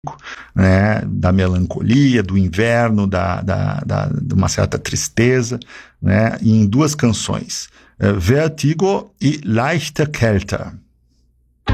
né, da melancolia, do inverno, de uma certa tristeza, né, em duas canções, Vertigo e Leichte Kälte.